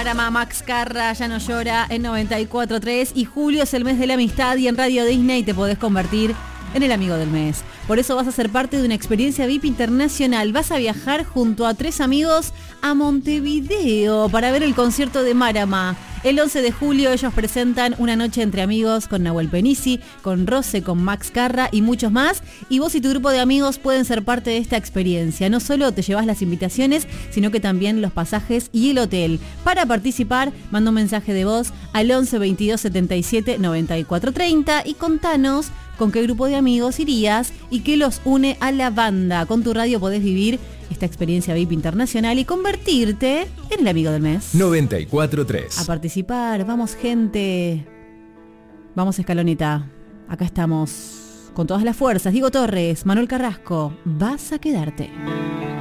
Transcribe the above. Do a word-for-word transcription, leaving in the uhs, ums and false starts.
Marama, Max Carra, Ya no llora en noventa y cuatro tres. Y julio es el mes de la amistad y en Radio Disney te podés convertir en el amigo del mes. Por eso vas a ser parte de una experiencia V I P internacional. Vas a viajar junto a tres amigos a Montevideo para ver el concierto de Marama. El once de julio ellos presentan Una noche entre amigos con Nahuel Penisi, con Rose, con Max Carra y muchos más. Y vos y tu grupo de amigos pueden ser parte de esta experiencia. No solo te llevas las invitaciones, sino que también los pasajes y el hotel. Para participar, manda un mensaje de voz al once veintidós setenta y siete noventa y cuatro treinta y contanos con qué grupo de amigos irías y qué los une a la banda. Con tu radio podés vivir esta experiencia V I P internacional y convertirte en el amigo del mes. noventa y cuatro tres. A participar, vamos gente. Vamos Escaloneta. Acá estamos con todas las fuerzas. Diego Torres, Manuel Carrasco. Vas a quedarte.